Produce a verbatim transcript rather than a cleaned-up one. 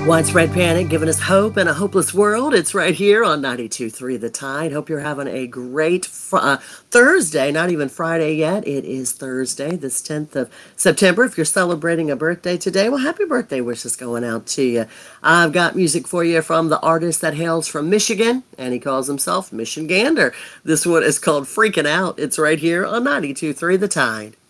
Widespread panic giving us hope in a hopeless world. It's right here on ninety-two point three The Tide. Hope you're having a great fr- uh, Thursday, not even Friday yet. It is Thursday, this tenth of September. If you're celebrating a birthday today, well, happy birthday wishes going out to you. I've got music for you from the artist that hails from Michigan, and he calls himself Michigander. This one is called Freaking Out. It's right here on ninety-two point three The Tide.